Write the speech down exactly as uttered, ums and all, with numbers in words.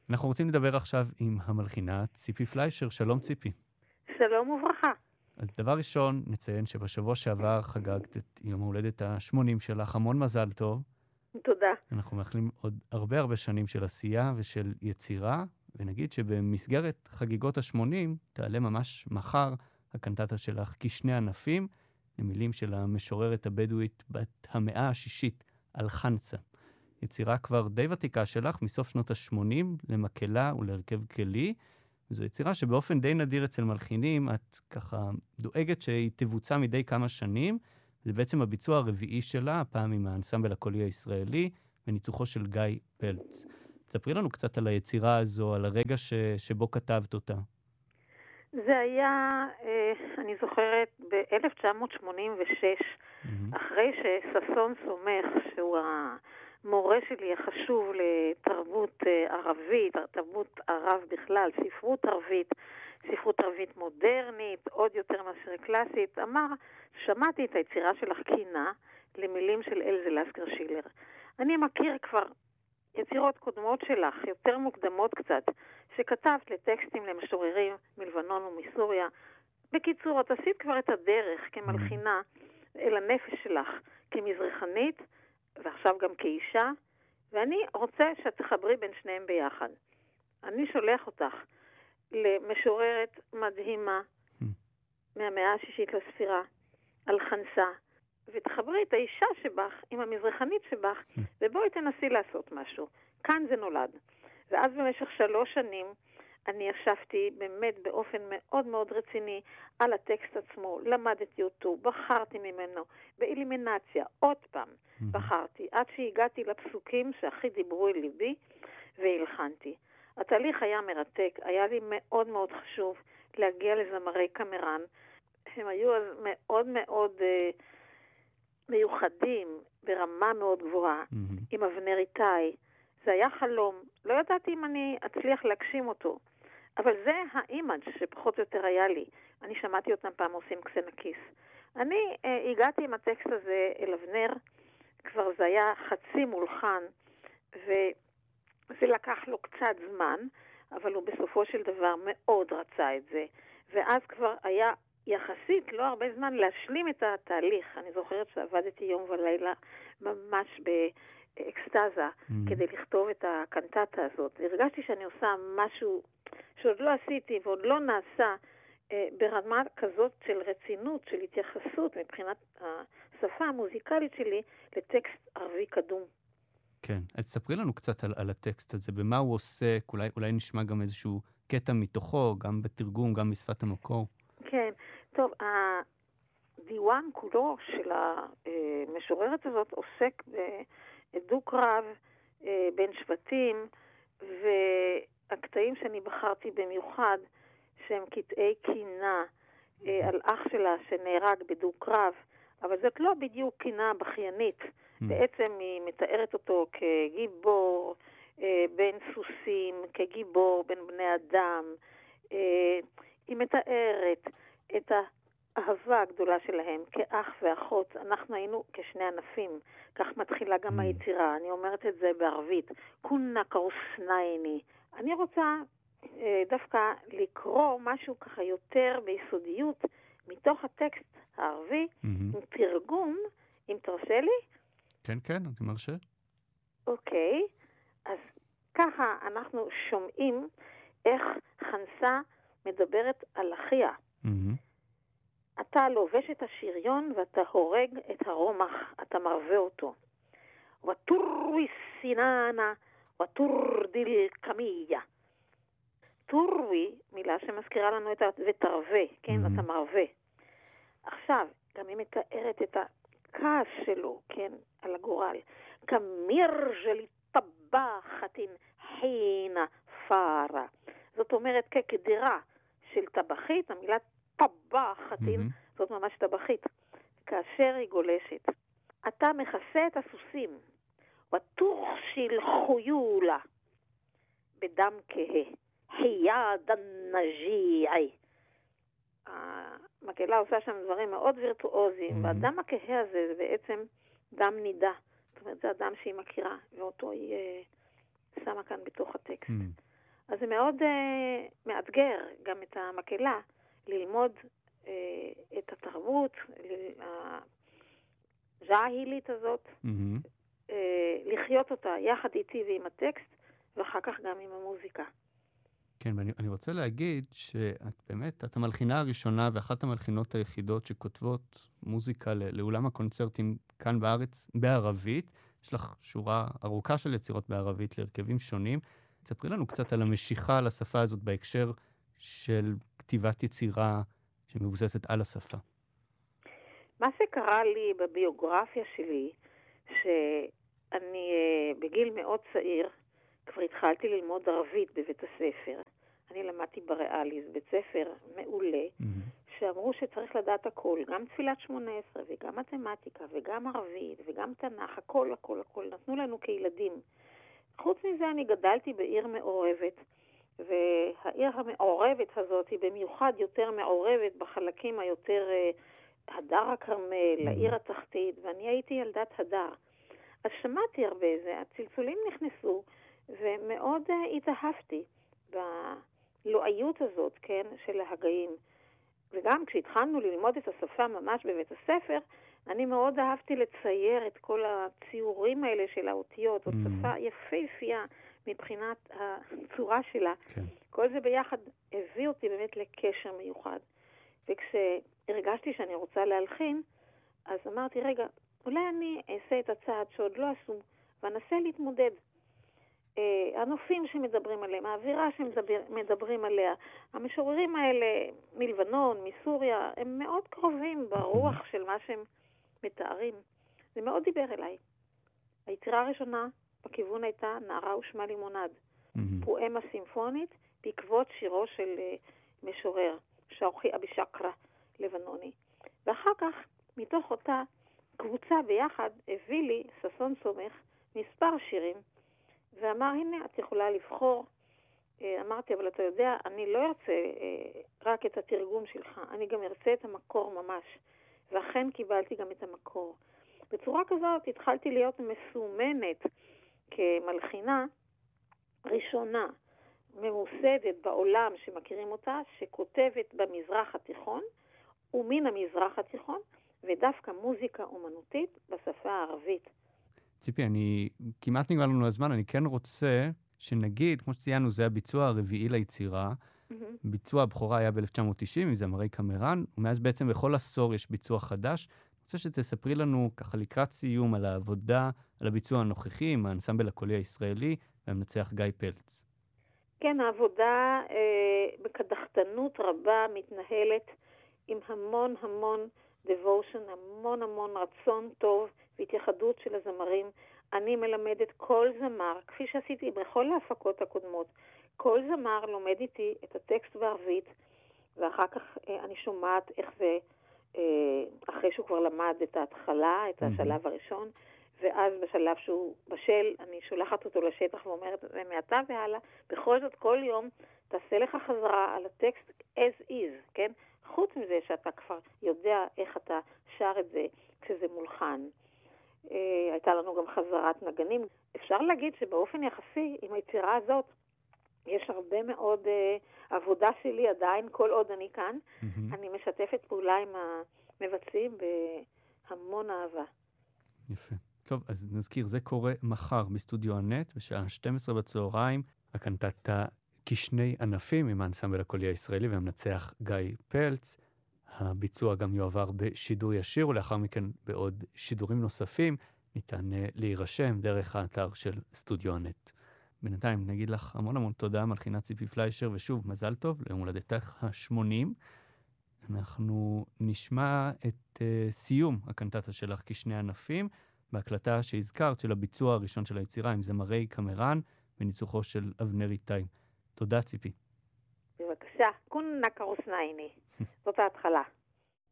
אנחנו רוצים לדבר עכשיו עם המלחינה ציפי פליישר. שלום ציפי. שלום וברכה. אז דבר ראשון, נציין שבשבוע שעבר חגגת את יום ההולדת ה-שמונים שלך, המון מזל טוב. תודה. אנחנו מאחלים עוד הרבה הרבה שנים של עשייה ושל יצירה, ונגיד שבמסגרת חגיגות ה-שמונים תעלה ממש מחר הקנטטה שלך כשני ענפים, למילים של המשוררת הבדואית בת המאה השישית, אל-חנסה. יצירה כבר די ותיקה שלך מסוף שנות ה-שמונים למקהלה ולהרכב כלי. זו יצירה שבאופן די נדיר אצל מלחינים, את ככה דואגת שהיא תבוצע מדי כמה שנים. זה בעצם הביצוע הרביעי שלה, הפעם עם האנסמבל הקולי הישראלי, וניצוחו של גיא פלץ. תספרי לנו קצת על היצירה הזו, על הרגע ש... שבו כתבת אותה. זה היה, אני זוכרת, ב-אלף תשע מאות שמונים ושש, mm-hmm. אחרי שששון סומך, שהוא המורה שלי החשוב לתרבות ערבית, תרבות ערב בכלל, ספרות ערבית, ספרות ערבית מודרנית, עוד יותר מאשר קלאסית, אמר, שמעתי את היצירה שלך קינה למילים של אלזה לסקר שילר. אני מכיר כבר יצירות קודמות שלך, יותר מוקדמות קצת, שכתבת לטקסטים למשוררים מלבנון ומסוריה. בקיצור, את עשית כבר את הדרך כמלחינה אל הנפש שלך, כמזרחנית, ועכשיו גם כאישה, ואני רוצה שאת תחברי בין שניהם ביחד. אני שולח אותך למשוררת מדהימה מהמאה השישית לספירה, אל-חנסה, ותחברי את האישה שבך עם המזרחנית שבך, ובואי תנסי לעשות משהו. כאן זה נולד. ואז במשך שלוש שנים אני ישבתי באמת באופן מאוד מאוד רציני על הטקסט עצמו, למדתי אותו, בחרתי ממנו, באלימינציה, עוד פעם בחרתי, עד שהגעתי לפסוקים שהכי דיברו אל ליבי, והלחנתי. התהליך היה מרתק, היה לי מאוד מאוד חשוב להגיע לזמרי קמרן, הם היו אז מאוד מאוד uh, מיוחדים, ברמה מאוד גבוהה, mm-hmm. עם אבנר איתי. זה היה חלום, לא ידעתי אם אני אצליח להגשים אותו, אבל זה האימג' שפחות או יותר היה לי. אני שמעתי אותם פעם עושים קסנקיס. אני uh, הגעתי עם הטקסט הזה אל אבנר, כבר זה היה חצי מולחן, וזה לקח לו קצת זמן, אבל הוא בסופו של דבר מאוד רצה את זה, ואז כבר היה יחסית לא הרבה זמן להשלים את התהליך. אני זוכרת שעבדתי יום ולילה ממש באקסטאזה mm-hmm. כדי לכתוב את הקנטטה הזאת. והרגשתי שאני עושה משהו שעוד לא עשיתי ועוד לא נעשה אה, ברמה כזאת של רצינות, של התייחסות מבחינת השפה המוזיקלית שלי לטקסט ערבי קדום. כן, אז תספרי לנו קצת על, על הטקסט הזה, במה הוא עוסק, אולי, אולי נשמע גם איזשהו קטע מתוכו, גם בתרגום, גם בשפת המקור. כן, טוב, הדיוואן כולו של המשוררת הזאת עוסק בדו-קרב בין שבטים, והקטעים שאני בחרתי במיוחד, שהם קטעי קינה על אח שלה שנהרג בדו-קרב, אבל זאת לא בדיוק קינה בכיינית, בעצם היא מתארת אותו כגיבור בין סוסים, כגיבור בין בני אדם, היא מתארת את האהבה הגדולה שלהם כאח ואחות. אנחנו היינו כשני ענפים, כך מתחילה גם mm. היצירה. אני אומרת את זה בערבית, כונה קרוסנייני. אני רוצה אה, דווקא לקרוא משהו ככה יותר ביסודיות מתוך הטקסט הערבי, mm-hmm. עם תרגום, אם תרשה לי. כן, כן, אני מרשה. אוקיי, אז ככה אנחנו שומעים איך חנסה מדברת על אחיה. Mm-hmm. אתה לובש את השריון ואתה הורג את הרומח, אתה מרווה אותו. וטורווי סיננה וטורדיל קמיה. טורווי, מילה שמזכירה לנו את ותרווה, כן, mm-hmm. אתה מרווה. עכשיו, גם היא מתארת את הכעס שלו, כן, על הגורל. כמירג'לי טבחתין חינה פארה. זאת אומרת, כקדירה של טבחית, המילה טבחתין, mm-hmm. זאת ממש טבחית, כאשר היא גולשת. אתה מכסה את הסוסים, ותוכשיל חיולה, בדם כהה, היד הנג'יעי. המקהלה עושה שם דברים מאוד וירטואוזיים, mm-hmm. והדם הכהה הזה זה בעצם דם נידה. זאת אומרת, זה הדם שהיא מכירה, ואותו היא uh, שמה כאן בתוך הטקסט. Mm-hmm. אז זה מאוד uh, מאתגר גם את המקהלה, ללמוד uh, את התרבות, הז'הילית הזאת, Mm-hmm. uh, לחיות אותה יחד איתי ועם הטקסט, ואחר כך גם עם המוזיקה. כן, ואני אני רוצה להגיד שאת באמת, את המלחינה הראשונה ואחת המלחינות היחידות שכותבות מוזיקה ל- לאולם הקונצרטים כאן בארץ בערבית. יש לך שורה ארוכה של יצירות בערבית להרכבים שונים. תספרי לנו קצת על המשיכה לשפה הזאת בהקשר של כתיבת יצירה שמבוססת על השפה. מה שקרה לי בביוגרפיה שלי, שאני בגיל מאוד צעיר כבר התחלתי ללמוד ערבית בבית הספר. אני למדתי בריאליס, בית ספר מעולה, mm-hmm. שאמרו שצריך לדעת הכל, גם תפילת שמונה עשרה וגם מתמטיקה וגם ערבית וגם תנ"ך, הכל, הכל, הכל. נתנו לנו כילדים. חוץ מזה אני גדלתי בעיר מעורבת, והעיר המעורבת הזאת היא במיוחד יותר מעורבת בחלקים היותר הדר הכרמל, mm-hmm. העיר התחתית, ואני הייתי ילדת הדר. אז שמעתי הרבה זה, הצלצולים נכנסו, ומאוד uh, התאהבתי בלועיות הזאת, כן, של ההגאים. וגם כשהתחלנו ללמוד את השפה ממש בבית הספר, אני מאוד אהבתי לצייר את כל הציורים האלה של האותיות, זאת mm-hmm. שפה יפהפייה מבחינת הצורה שלה. כן. כל זה ביחד הביא אותי באמת לקשר מיוחד. וכשהרגשתי שאני רוצה להלחין, אז אמרתי, רגע, אולי אני אעשה את הצעד שעוד לא עשו, ואנסה להתמודד. אה, הנופים שמדברים עליהם, האווירה שמדברים עליה, המשוררים האלה מלבנון, מסוריה, הם מאוד קרובים ברוח של מה שהם מתארים. זה מאוד דיבר אליי. היצירה הראשונה בכיוון הייתה נערה ושמה לימונד, פואמה סימפונית, בעקבות שירו של uh, משורר, שאוכי אבי שקרה, לבנוני. ואחר כך, מתוך אותה קבוצה ביחד, הביא לי ששון סומך מספר שירים, ואמר, הנה, את יכולה לבחור. אמרתי, אבל אתה יודע, אני לא ארצה רק את התרגום שלך, אני גם ארצה את המקור ממש. ואכן קיבלתי גם את המקור. בצורה כזאת התחלתי להיות מסומנת כמלחינה ראשונה, ממוסדת בעולם שמכירים אותה, שכותבת במזרח התיכון, ומן המזרח התיכון, ודווקא מוזיקה אומנותית בשפה הערבית. ציפי, אני, כמעט נגמר לנו הזמן, אני כן רוצה שנגיד, כמו שציינו, זה הביצוע הרביעי ליצירה. Mm-hmm. ביצוע הבכורה היה ב-אלף תשע מאות תשעים, עם זמרי קמרן, ומאז בעצם בכל עשור יש ביצוע חדש. אני רוצה שתספרי לנו ככה לקראת סיום על העבודה, על הביצוע הנוכחי, עם האנסמבל הקולי הישראלי, והמנצח גיא פלץ. כן, העבודה אה, בקדחתנות רבה מתנהלת עם המון המון devotion, המון המון רצון טוב והתייחדות של הזמרים. אני מלמדת כל זמר, כפי שעשיתי בכל ההפקות הקודמות, כל זמר לומד איתי את הטקסט בערבית, ואחר כך אה, אני שומעת איך זה, אה, אחרי שהוא כבר למד את ההתחלה, את השלב הראשון, ואז בשלב שהוא בשל, אני שולחת אותו לשטח ואומרת, ומעתה והלאה, בכל זאת כל יום תעשה לך חזרה על הטקסט as is, כן? חוץ מזה שאתה כבר יודע איך אתה שר את זה כשזה מולחן. אה, הייתה לנו גם חזרת נגנים. אפשר להגיד שבאופן יחסי, עם היצירה הזאת, יש הרבה מאוד אה, עבודה שלי עדיין, כל עוד אני כאן. Mm-hmm. אני משתפת פעולה עם המבצעים בהמון אהבה. יפה. טוב, אז נזכיר, זה קורה מחר בסטודיו הנט, בשעה שתים עשרה בצהריים, הקנטטה כשני ענפים עם האנסמבל הקולי הישראלי והמנצח גיא פלץ. הביצוע גם יועבר בשידור ישיר, ולאחר מכן בעוד שידורים נוספים ניתן להירשם דרך האתר של סטודיו הנט. בינתיים נגיד לך המון המון תודה, מלחינת ציפי פליישר, ושוב מזל טוב ליום הולדתך ה-שמונים. אנחנו נשמע את uh, סיום הקנטטה שלך כשני ענפים, בהקלטה שהזכרת של הביצוע הראשון של היצירה עם זמרי קמרן בניצוחו של אבנר איתי. תודה ציפי. בבקשה, כונה קרוסנייני. זאת ההתחלה.